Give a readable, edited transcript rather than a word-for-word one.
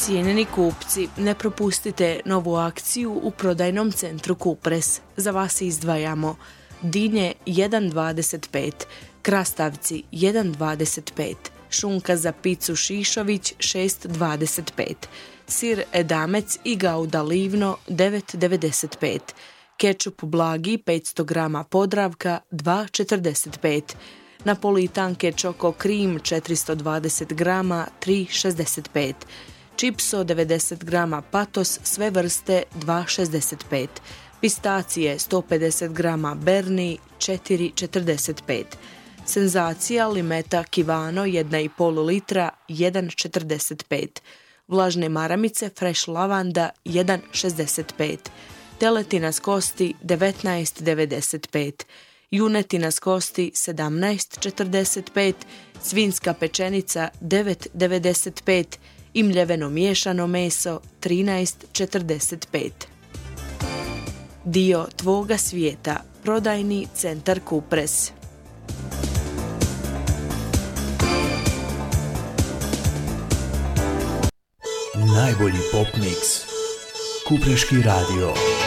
Cijenjeni kupci, ne propustite novu akciju u prodajnom centru Kupres. Za vas izdvajamo dinje 1,25, krastavci 1,25, šunka za picu Šišović 6,25, sir edamec i gauda livno 9,95, kečup blagi 500 g Podravka 2,45, napolitanke Čoko Krim 420 g 3,65, čipso 90 g Patos sve vrste 2,65, pistacije 150 g Berni 4,45, senzacija limeta Kivano 1,5 litra 1,45, vlažne maramice Fresh lavanda 1,65, teletina s kosti 19,95, junetina s kosti 17,45, svinjska pečenica 9,95 i mljeveno miješano meso 13,45. Dio tvoga svijeta, prodajni centar Kupres. Najbolji pop mix. Kupreški radio.